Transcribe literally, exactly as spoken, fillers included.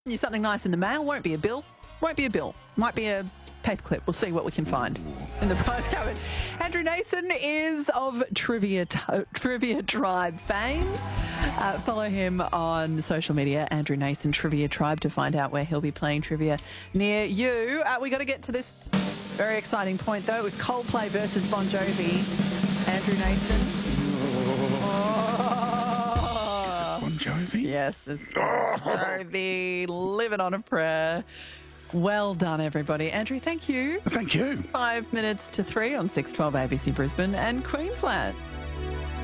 You something nice in the mail. Won't be a bill. Won't be a bill. Might be a paperclip. We'll see what we can find in the prize cupboard. Andrew Nason is of Trivia t- Trivia Tribe fame. Uh, follow him on social media, Andrew Nason Trivia Tribe, to find out where he'll be playing trivia near you. Uh, we got to get to this very exciting point, though. It was Coldplay versus Bon Jovi. Andrew Nason. Oh. Bon Jovi? Yes, it's Bon Jovi. Living on a prayer. Well done, everybody. Andrew, thank you. Thank you. Five minutes to three on six twelve A B C Brisbane and Queensland.